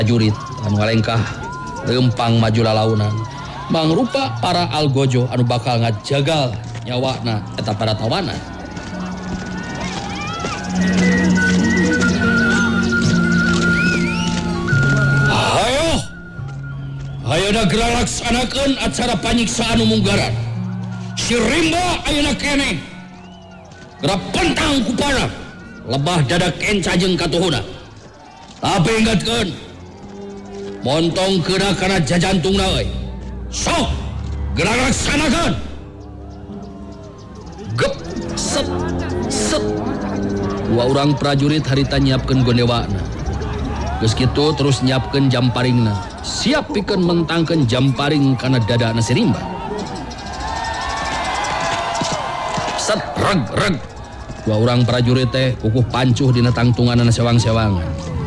prajurit anu ngalengkah lempang maju lalaunan mangrupa para algojo anu bakal ngajagal nyawana eta para tawanan. Ayeuna gerak laksanakeun acara panyiksaan munggaran. Si Rimba ayeuna keneh. Gerak pentang ku panah. Lebah dadak kenca jeung katuhuna. Tapi ingatkeun. Montong keuna kana jajantungna euy. Sok gerak laksanakeun. Gep set set. Dua orang prajurit harita nyiapkeun gondewana. Geus kitu terus nyiapkeun jamparingna. Siap pikeun mentangkeun jamparing kana dadana si Rimba. Set reg reg. Dua orang prajurit teh kukuh pancuh dina tangtunganna sewang-sewangan.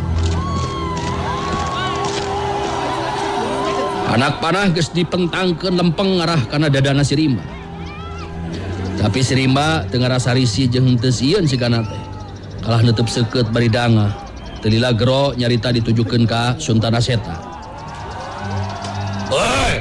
Anak panah geus dipentangkeun lempeng ngarah kana dadana si Rimba. Tapi si Rimba teu ngarasa risih jeung henteu sieun sigana teh. Kalah neuteub seukeut bari danga. Teu lila gero nyarita ditujukeun ka Suntana Seta. Hei,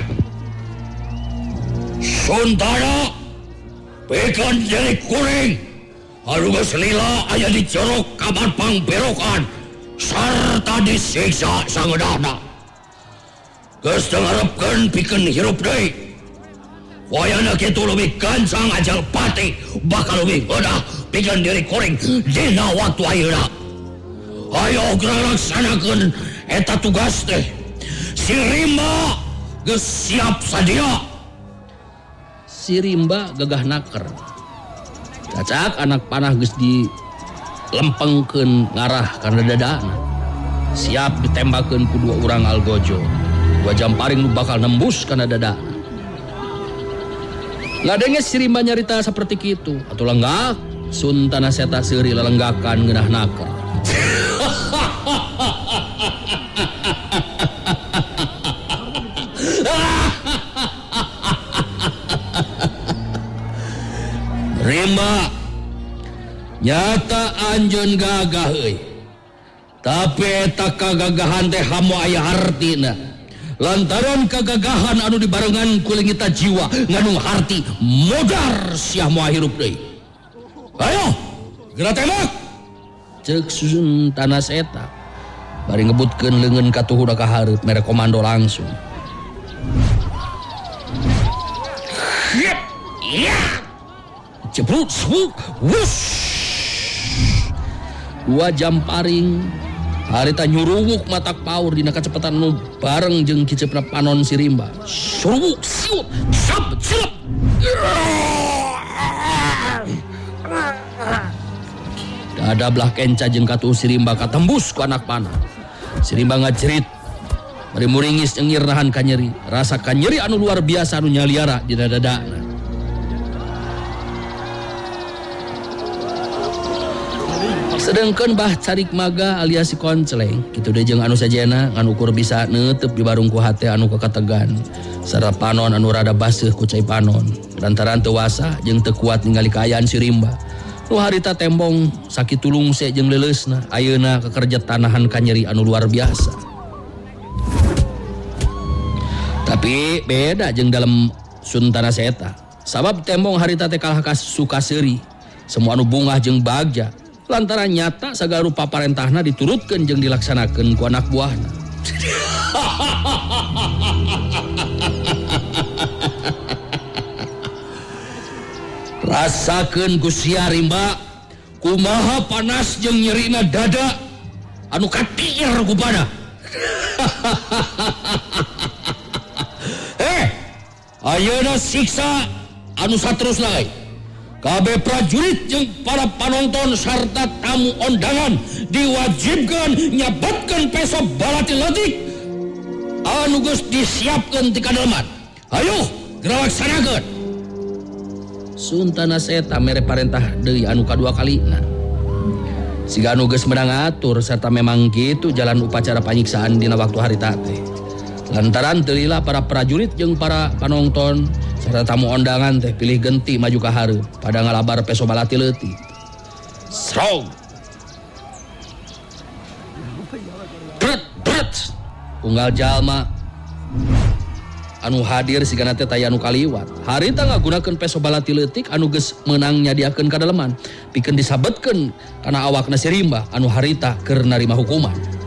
Suntana, pekan jadi kuring, anu geus lila aya di jerok kamar pangberokan, sarta disiksa sangeudahna. Geus teu ngarepkeun pikeun hirup deui. Wayana kitu leuwih gancang ajal pati, bakal leuwih heudah pikeun diri kuring dina waktu ayeuna. Ayo gerak laksanakeun eta tugas teh. Si Rimba geus siap sadia. Si Rimba gagah naker. Cacak anak panah geus dilempengkeun ngarah kana dadana. Siap ditembakeun ku dua urang algojo. Dua jamparing nu bakal nembus kana dadana. Ngadenge si Rimba nyarita saperti kitu, atuh lenggak Suntana Seta seuri lelenggakan ngeunah naker. Rimba nyata anjeun gagah euy. Tapi eta kagagahan teh hamo aya hartina. Lantaran kagagahan anu dibarengan ku leungita jiwa nganu harti modar sia moal hirup deui. Ayo, geura tembak. Ceuk Suntana Seta bari ngebutkeun leungeun katuhuda ka hareup mere komando langsung. Ya. Jebrut swuk wush. Dua jamparing harita nyuruwuk matak paur dina kacepatan nu bareng jeung kiceupna panon si Rimba. Suruwuk siut sap cilep. Dada belah kenca jeung katuh si Rimba katembus ku anak panah. Si Rimba ngajerit bari muringis jeung nahan kanyeri. Rasa kanyeri anu luar biasa anu nyaliara di dadana. Sedengkeun bah carik maga alias si konceleng kitu deui jeung anu sajena ngan ukur bisa neuteub di barung ku hate anu kakategan sarta panon anu rada baseuh ku cai panon lantaran teu wasa jeung teu kuat ningali kaayaan si Rimba nu harita tembong sakitu lungse jeung leuleusna ayeuna kakerja tanahan kanyeri anu luar biasa. Tapi beda jeung dalam Suntana Seta sabab tembong harita teh kalah ka Sukaseuri semua anu bungah jeung bagja lantaran nyata sagala rupa parentahna diturutkeun jeung dilaksanakeun ku anak buahna. Rasakeun ku sia Rimba kumaha panas jeung nyerina dada anu katiir ku pada. Ayeuna siksa anu saterusna euy. Kabeh prajurit jeung para panonton sarta tamu undangan diwajibkeun nyabatkeun peso balati leutik anu geus disiapkeun ti kadaleman. Ayo, geura laksanakeun. Suntana Seta mere parentah deui anu kadua kalina. Siga anu geus meunang ngatur sarta memang kitu jalan upacara panyiksaan dina waktu harita teh. Lantaran teu lila para prajurit jeung para panonton sarta tamu undangan teh pilih genti maju ka hareup pada ngalabar peso balati leutik. Srong. Bret bret unggal jalma anu hadir sigana teh taya anu kaliwat. Harita ngagunakeun peso balati leutik anu geus meunang nyadiakeun kadaleman pikeun disabetkeun kana awakna si Rimba anu harita keur narima hukuman.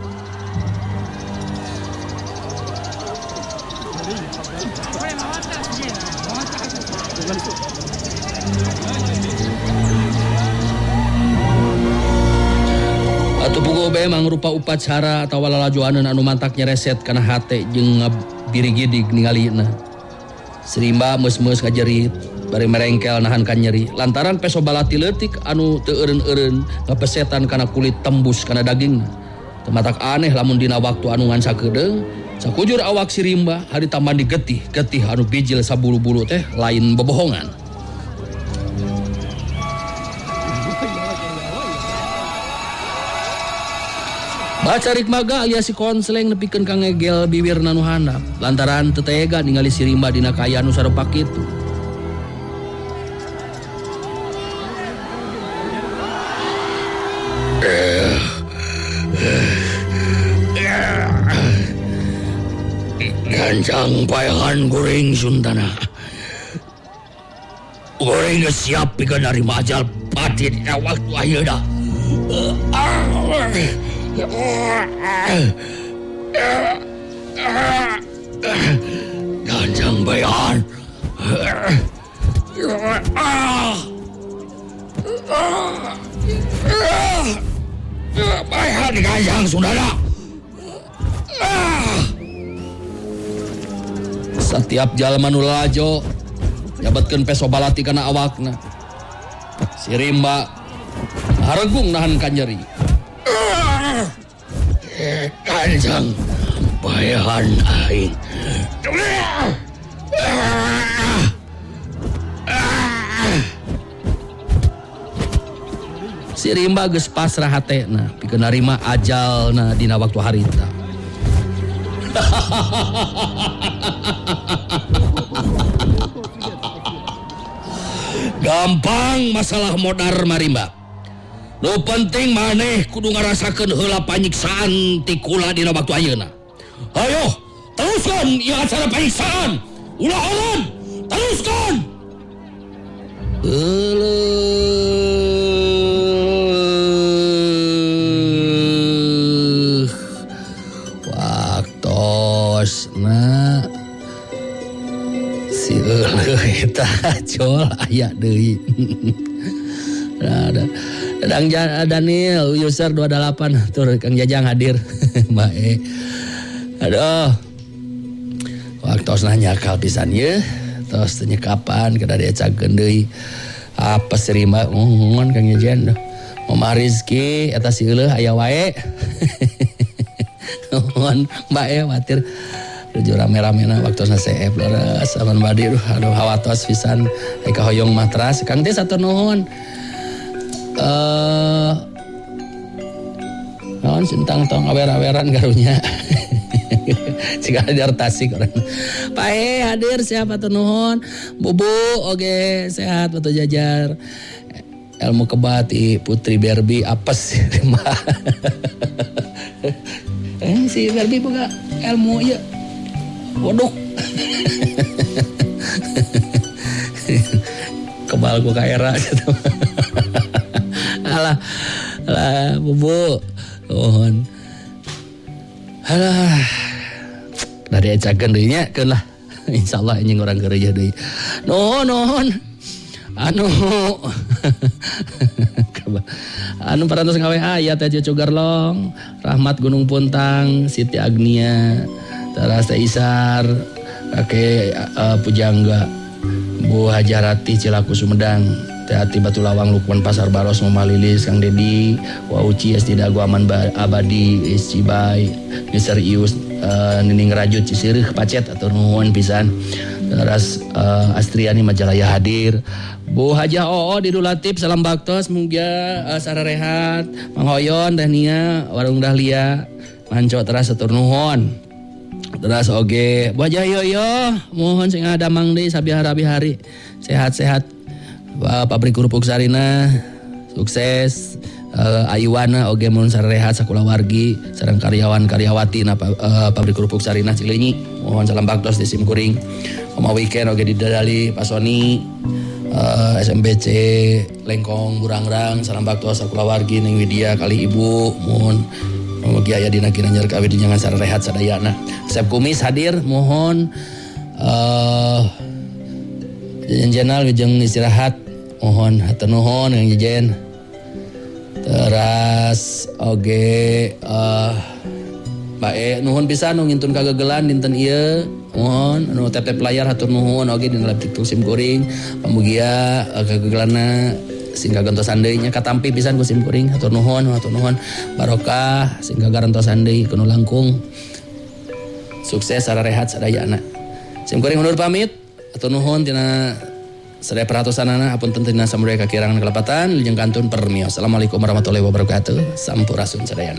Atuh puguh bae mangrupa upacara atawa lalajoaneun anu mantak nyereset kana hate jeung ngabirigidig ningalina. Si Rimba meus-meus kajerit bari merengkel nahan kan nyeri lantaran peso balati leutik anu teu eureun-eureun ngapesetan kana kulit tembus kana dagingna. Teu matak aneh lamun dina waktu anu ngan sakedeung sakujur awak si Rimba harita mandi getih anu bijil sabulu-bulu teh lain bobohongan. Bacarik maga aya si konsleng nepikeun ka ngegel bibirna nu handap lantaran teu tega ningali si Rimba dina kaayaan nu sarupa kitu. Gancang paehan goreng Sundana. Goreng geus siap pikeun narima ajal pati dina waktu ayeuna. Gancang paehan. Paehan gancang Sundana. Setiap jalma nu lalajo nyabatkeun peso balati kana awakna. Si Rimba haregung nahan kan nyeri. Gancang paehan aing. Si Rimba geus pasrah hatena pikeun narima ajalna dina waktu harita. Gampang masalah modar Marimba. Nu penting maneh kudu ngarasakeun heula panyiksaan ti kula dina waktu ayeuna. Hayo, teruskan ieu acara panyiksaan. Ulah ulun, teruskan. Waktosna si euleuh eta col aya deui. Dadang Daniel user 28 tur Kang Jajang hadir. Bae. Aduh. Waktosna nyakal pisan ye. Tos teu nyekapan kada diacakeun deui. Apa si Rimba ngon Kang Jajang. Mama Rizki eta si euleuh aya wae. Ngon bae watir. Tujuh rame-ramena waktosna CF leres aman badi aduh hawatos pisan eka hoyong matras Kang teh satur nuhun. Naon sintang tong awer-aweran karunya. Cika hadir Tasik orang. Pae hadir siapa tuh nuhun. Bubu oge sehat batu jajar. Ilmu kebati Putri Berbi apes si Berbi boga ilmu ieu. Waduh. Kebal ku ka era gitu. Alah bubu nuhun. Alah dari ecakeun deui nya keun lah. Insyaallah anjing urang gereja deui. Nuhun. Anu parantos ngawe ayat aja Cogarlong, Rahmat Gunung Puntang, Siti Agnia, Taras Isar, Kakek Pujangga, Bu Hajarati Cilaku Sumedang, Teati Batu Lawang Lukman Pasar Baros Mama Lilis Kang Dedi, Wauci Esti Dago Aman Abadi Cibai, Mister Ius Nining Rajut Cisirih Pacet atau nuhun pisan. Teras Astriani Majalaya hadir. Bu Hajah Oo di Dulatif salam baktos mugia sara rehat Mang Hoyon Teh Nia Warung Dahlia manco teras satur nuhun. Teras oge Bu Hajah Yoyo mohon sing ada Mang deui sabihara-bihari sehat-sehat. Pabrik kerupuk Sarina sukses. Ayuana oge mun sarehat sakulawargi sareng karyawan-karyawati na pabrik kerupuk Sarinah Cileunyi mohon salam baktos di simkuring. Oma weekend oge didadali Pak Soni SMBC Lengkong Burangrang salam baktos sakulawargi ning Widya kali ibu mohon mugi aya dina Ginanjar kawin jangan sarehat sadayana. Resep kumis hadir mohon jenal jeung istirahat mohon hatur nuhun yang jejen. Teras oge bae nuhun pisan nu ngintun kagagelan dinten ieu mohon anu tep-tep layar hatur nuhun oge dina live TikTok simkuring pamugia kagagelanna sing kagantosan deui nya katampi pisan ku simkuring hatur nuhun barokah sing kagarantosan deui kudu langkung sukses sarehat sadayana. Simkuring undur pamit hatur nuhun tina sadaya perhatosanana hapunten tina samudaya kakirangan kelapatan jeung kantun permios. Assalamualaikum warahmatullahi wabarakatuh. Sampurasun sadayana.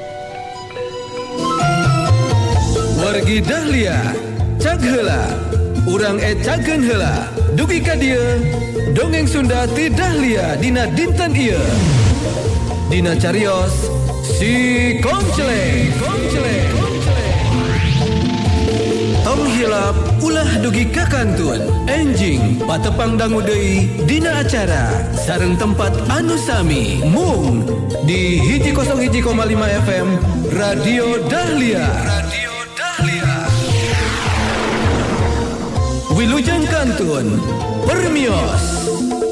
Wargi Dahlia cag heula urang cageun heula dugi ka dieu dongeng Sunda ti Dahlia dina dinten ieu dina carios si Konceleng tong hilap ulah dugi ka kantun enjing patepang dangu deui dina acara sareng tempat anu sami mung di 101,5 FM Radio Dahlia. Wilujeng kantun permios.